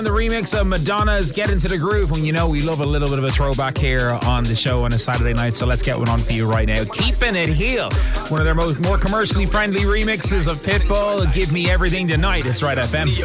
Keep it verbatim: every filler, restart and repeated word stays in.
The remix of Madonna's Get Into the Groove, when you know we love a little bit of a throwback here on the show on a Saturday night, so let's get one on for you right now. Keeping It Heel, one of their most more commercially friendly remixes of Pitbull, Give Me Everything Tonight. It's Right F M.